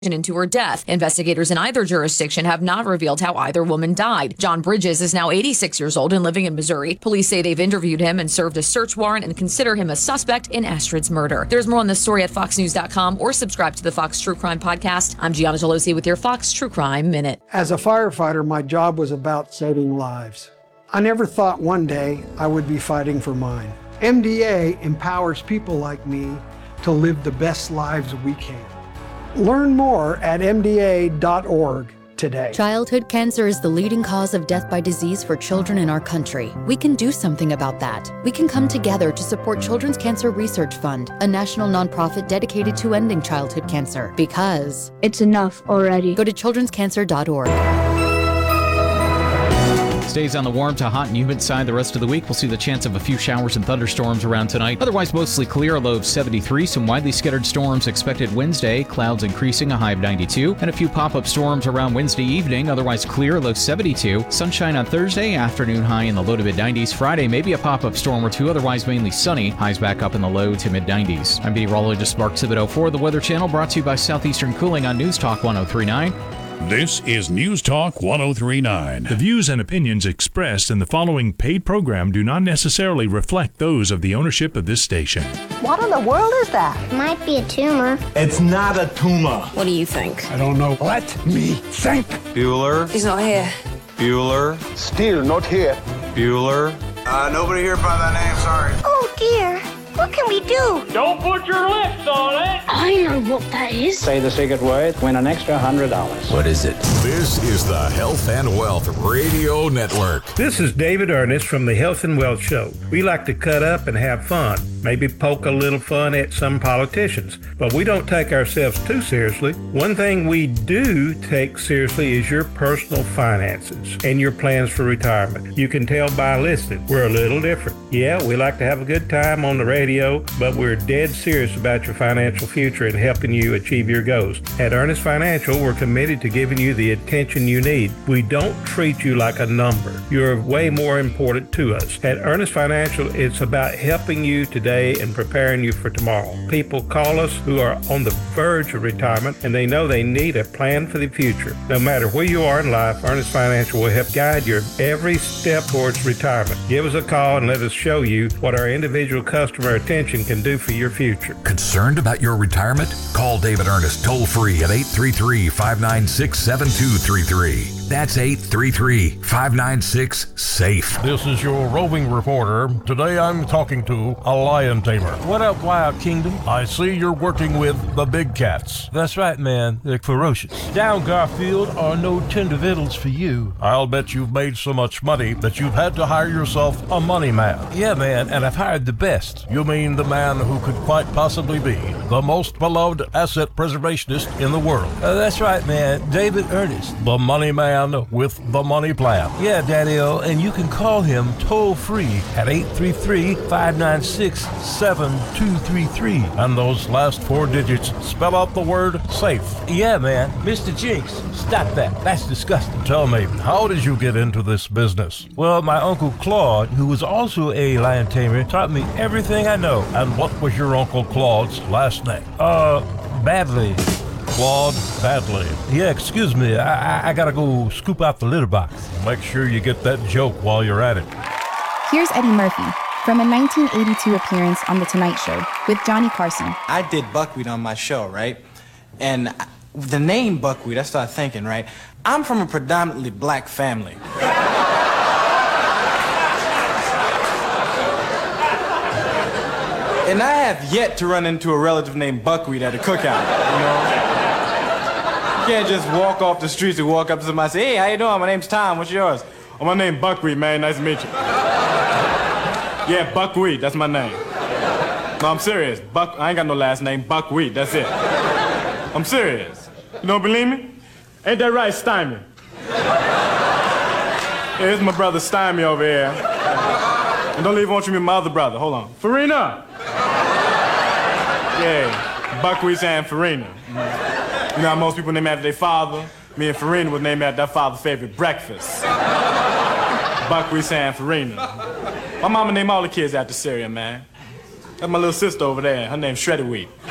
into her death. Investigators in either jurisdiction have not revealed how either woman died. John Bridges is now 86 years old and living in Missouri. Police say they've interviewed him and served a search warrant and consider him a suspect in Astrid's murder. There's more on this story at foxnews.com or subscribe to the Fox True Crime Podcast. I'm Gianna Gelosi with your Fox True Crime Minute. As a firefighter, my job was about saving lives. I never thought one day I would be fighting for mine. MDA empowers people like me to live the best lives we can. Learn more at MDA.org today. Childhood cancer is the leading cause of death by disease for children in our country. We can do something about that. We can come together to support Children's Cancer Research Fund, a national nonprofit dedicated to ending childhood cancer. Because it's enough already. Go to childrenscancer.org. Stays on the warm to hot and humid side the rest of the week. We'll see the chance of a few showers and thunderstorms around tonight. Otherwise, mostly clear, a low of 73. Some widely scattered storms expected Wednesday. Clouds increasing, a high of 92. And a few pop-up storms around Wednesday evening. Otherwise clear, low 72. Sunshine on Thursday, afternoon high in the low to mid-90s. Friday, maybe a pop-up storm or two. Otherwise mainly sunny. Highs back up in the low to mid-90s. I'm meteorologist Mark Thibodeau for the Weather Channel, brought to you by Southeastern Cooling on News Talk 103.9. This is News Talk 103.9. The views and opinions expressed in the following paid program do not necessarily reflect those of the ownership of this station. What in the world is that? It might be a tumor. It's not a tumor. What do you think? I don't know. Let me think. Bueller. He's not here. Bueller. Still not here. Bueller. Nobody here by that name, sorry. Oh, dear. What can we do? Don't put your lips on it. I know what that is. Say the secret word, win an extra $100. What is it? This is the Health and Wealth Radio Network. This is David Ernest from the Health and Wealth Show. We like to cut up and have fun, maybe poke a little fun at some politicians, but we don't take ourselves too seriously. One thing we do take seriously is your personal finances and your plans for retirement. You can tell by listening, we're a little different. Yeah, we like to have a good time on the radio, but we're dead serious about your financial future and helping you achieve your goals. At Ernest Financial, we're committed to giving you the attention you need. We don't treat you like a number. You're way more important to us. At Ernest Financial, it's about helping you today and preparing you for tomorrow. People call us who are on the verge of retirement, and they know they need a plan for the future. No matter where you are in life, Ernest Financial will help guide your every step towards retirement. Give us a call and let us show you what our individual customer attention can do for your future. Concerned about your retirement? Call David Ernest toll-free at 833-596-7233. That's 833-596-SAFE. This is your roving reporter. Today I'm talking to a lion tamer. What up, Wild Kingdom? I see you're working with the big cats. That's right, man. They're ferocious. Down, Garfield, are no tender victuals for you. I'll bet you've made so much money that you've had to hire yourself a money man. Yeah, man, and I've hired the best. You mean the man who could quite possibly be the most beloved asset preservationist in the world? That's right, man. David Ernest. The money man with the money plan. Yeah, Daddy-O, and you can call him toll-free at 833-596-7233. And those last 4 digits spell out the word SAFE. Yeah, man. Mr. Jinx, stop that. That's disgusting. Tell me, how did you get into this business? Well, my Uncle Claude, who was also a lion tamer, taught me everything I know. And what was your Uncle Claude's last name? Badley. Claude Badley. Yeah, excuse me. I gotta go scoop out the litter box. Make sure you get that joke while you're at it. Here's Eddie Murphy from a 1982 appearance on The Tonight Show with Johnny Carson. I did buckwheat on my show, right? And the name buckwheat, I started thinking, right? I'm from a predominantly black family. And I have yet to run into a relative named Buckwheat at a cookout, you know? You can't just walk off the streets and walk up to somebody and say, hey, how you doing? My name's Tom. What's yours? Oh, my name's Buckwheat, man. Nice to meet you. Yeah, Buckwheat. That's my name. No, I'm serious. I ain't got no last name. Buckwheat. That's it. I'm serious. You don't believe me? Ain't that right, Stymie? Yeah, here's my brother Stymie over here. And don't even want you to meet my other brother. Hold on. Farina! Yeah, Buckwheat and Farina. You know how most people name after their father? Me and Farina was named after their father's favorite breakfast. Buckwheat and Farina. My mama named all the kids after cereal, man. That's my little sister over there. Her name's Shredded Wheat.